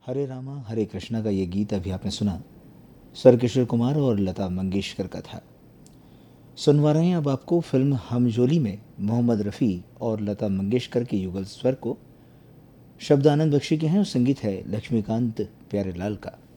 हरे रामा हरे कृष्णा का ये गीत अभी आपने सुना सर किशोर कुमार और लता मंगेशकर का था। सुनवा रहे हैं अब आपको फिल्म हम जोली में मोहम्मद रफ़ी और लता मंगेशकर के युगल स्वर को। शब्द आनंद बख्शी के हैं और संगीत है लक्ष्मीकांत प्यारेलाल का।